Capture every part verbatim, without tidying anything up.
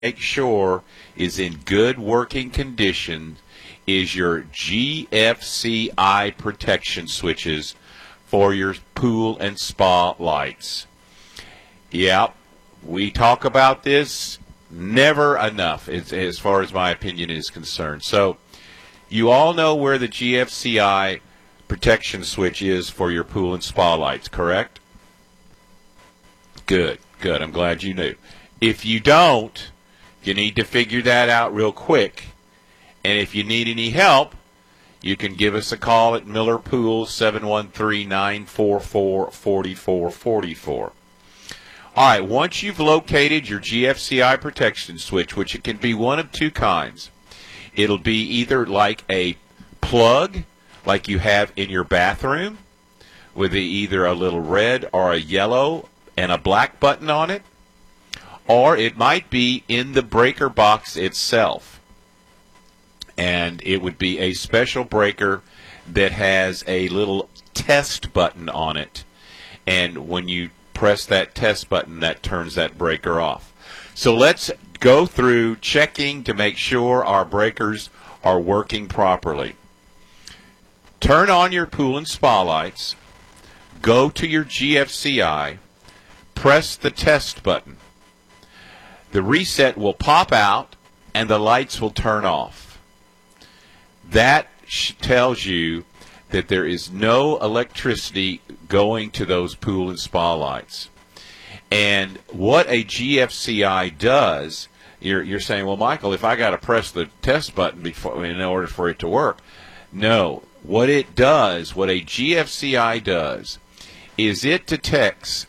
make sure is in good working condition is your G F C I protection switches for your pool and spa lights. Yep, we talk about this never enough as, as far as my opinion is concerned. So you all know where the G F C I protection switch is for your pool and spa lights, correct? Good, good. I'm glad you knew. If you don't, you need to figure that out real quick. And if you need any help, you can give us a call at Miller Pool, seven one three, nine four four, four four four four. All right, once you've located your G F C I protection switch, which it can be one of two kinds, it'll be either like a plug, like you have in your bathroom, with either a little red or a yellow and a black button on it, or it might be in the breaker box itself. And it would be a special breaker that has a little test button on it. And when you press that test button, that turns that breaker off. So let's go through checking to make sure our breakers are working properly. Turn on your pool and spa lights. Go to your G F C I. Press the test button. The reset will pop out and the lights will turn off. That tells you that there is no electricity going to those pool and spa lights. And what a G F C I does, you're, you're saying, well, Michael, if I got to press the test button before in order for it to work. No. What it does, what a G F C I does, is it detects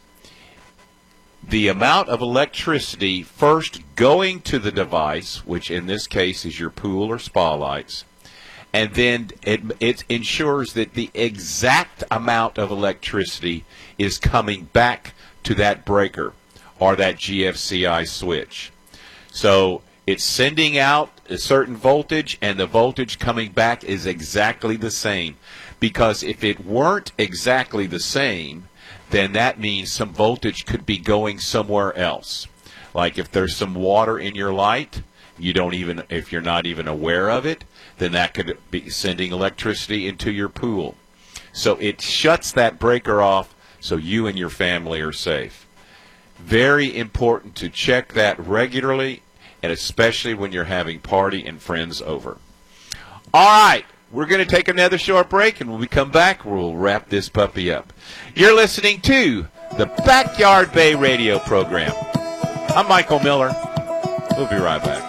the amount of electricity first going to the device, which in this case is your pool or spa lights, and then it, it ensures that the exact amount of electricity is coming back to that breaker or that G F C I switch. So it's sending out a certain voltage, and the voltage coming back is exactly the same. Because if it weren't exactly the same, then that means some voltage could be going somewhere else. Like if there's some water in your light, you don't even, if you're not even aware of it, then that could be sending electricity into your pool. So it shuts that breaker off so you and your family are safe. Very important to check that regularly, and especially when you're having party and friends over. All right. We're going to take another short break, and when we come back, we'll wrap this puppy up. You're listening to the Backyard Bay radio program. I'm Michael Miller. We'll be right back.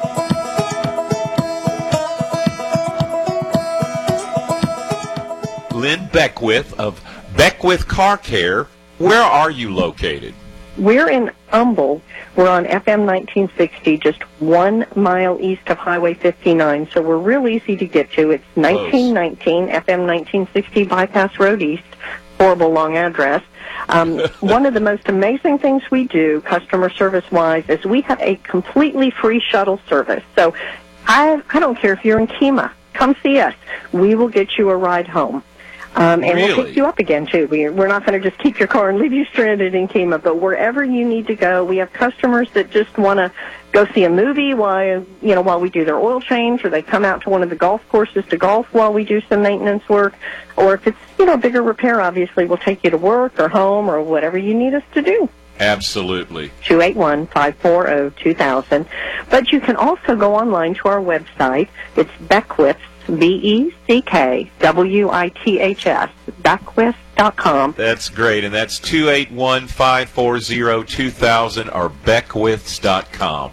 Lynn Beckwith of Beckwith Car Care. Where are you located? We're in Humble. We're on F M nineteen sixty, just one mile east of Highway fifty-nine, so we're real easy to get to. It's nineteen nineteen F M nineteen sixty Bypass Road East, horrible long address. Um, one of the most amazing things we do, customer service-wise, is we have a completely free shuttle service. So I, I don't care if you're in Kemah. Come see us. We will get you a ride home. Um, and really? We'll pick you up again, too. We, we're not going to just keep your car and leave you stranded in Kemah, but wherever you need to go, we have customers that just want to go see a movie while, you know, while we do their oil change, or they come out to one of the golf courses to golf while we do some maintenance work. Or if it's, you know, bigger repair, obviously, we'll take you to work or home or whatever you need us to do. Absolutely. two eight one, five four zero, two thousand. But you can also go online to our website. It's Beckwith's, B E C K W I T H S, Beckwith dot com. That's great, and that's two eight one, five four zero, two thousand or Beckwiths dot com.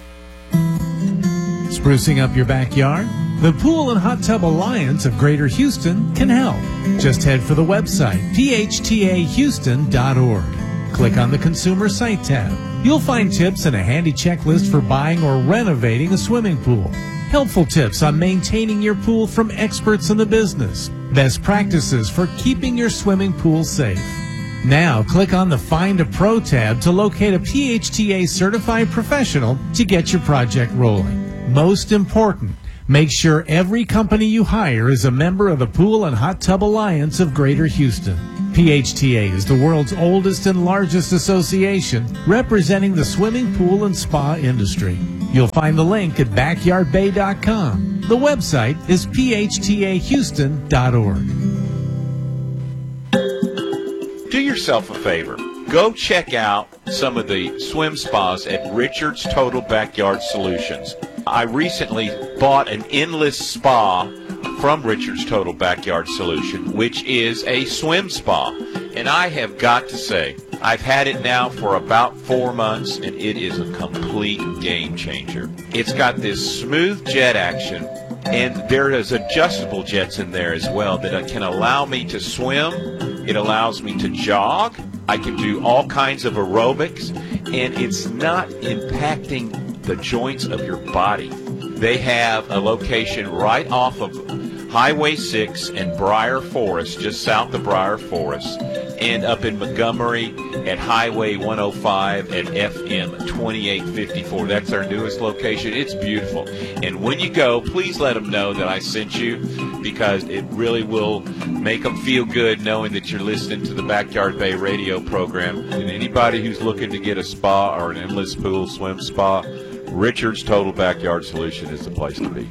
Sprucing up your backyard? The Pool and Hot Tub Alliance of Greater Houston can help. Just head for the website, P H T A Houston dot org. Click on the Consumer Site tab. You'll find tips and a handy checklist for buying or renovating a swimming pool. Helpful tips on maintaining your pool from experts in the business. Best practices for keeping your swimming pool safe. Now, click on the Find a Pro tab to locate a P H T A certified professional to get your project rolling. Most important, make sure every company you hire is a member of the Pool and Hot Tub Alliance of Greater Houston. P H T A is the world's oldest and largest association representing the swimming pool and spa industry. You'll find the link at backyard bay dot com. The website is p h t a houston dot org. Do yourself a favor. Go check out some of the swim spas at Richard's Total Backyard Solutions. I recently bought an endless spa from Richard's Total Backyard Solution, which is a swim spa. And I have got to say, I've had it now for about four months, and it is a complete game changer. It's got this smooth jet action, and there is adjustable jets in there as well that can allow me to swim. It allows me to jog. I can do all kinds of aerobics, and it's not impacting the joints of your body. They have a location right off of Highway six and Briar Forest, just south of Briar Forest, and up in Montgomery at Highway one oh five at F M twenty-eight fifty-four. That's our newest location. It's beautiful. And when you go, please let them know that I sent you, because it really will make them feel good knowing that you're listening to the Backyard Bay radio program. And anybody who's looking to get a spa or an endless pool swim spa, Richard's Total Backyard Solution is the place to be.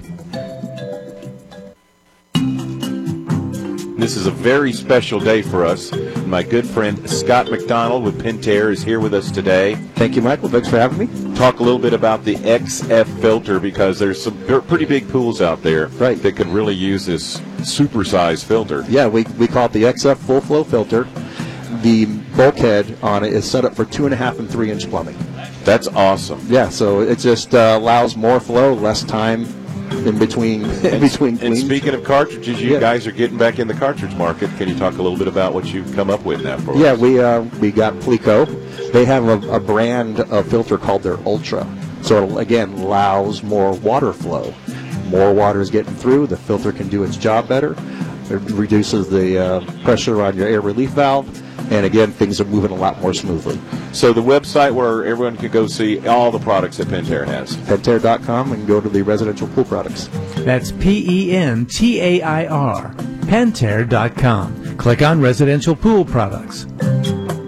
This is a very special day for us. My good friend Scott McDonald with Pentair is here with us today. Thank you, Michael. Thanks for having me. Talk a little bit about the X F filter, because there's some pretty big pools out there right. that could really use this supersized filter. Yeah, we, we call it the X F full flow filter. The bulkhead on it is set up for two and a half and three inch plumbing. That's awesome. Yeah, so it just uh, allows more flow, less time in between in between and, cleans. and speaking of cartridges, you yeah. guys are getting back in the cartridge market. Can you talk a little bit about what you've come up with now for yeah, us? Yeah, we uh, we got Pleco. They have a, a brand of filter called their Ultra. So it, again, allows more water flow. More water is getting through. The filter can do its job better. It reduces the uh, pressure on your air relief valve. And again, things are moving a lot more smoothly. So the website where everyone can go see all the products that Pentair has. Pentair dot com, and go to the residential pool products. That's P E N T A I R, Pentair dot com. Click on residential pool products.